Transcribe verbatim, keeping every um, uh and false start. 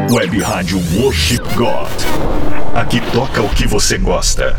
Web Rádio Worship God. Aqui toca o que você gosta.